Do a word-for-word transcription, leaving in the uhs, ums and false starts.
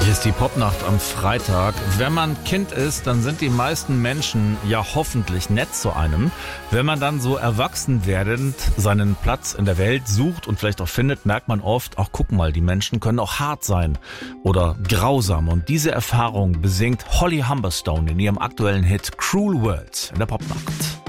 Hier ist die Popnacht am Freitag. Wenn man Kind ist, dann sind die meisten Menschen ja hoffentlich nett zu einem. Wenn man dann so erwachsen werdend seinen Platz in der Welt sucht und vielleicht auch findet, merkt man oft, ach guck mal, die Menschen können auch hart sein oder grausam. Und diese Erfahrung besingt Holly Humberstone in ihrem aktuellen Hit Cruel World in der Popnacht.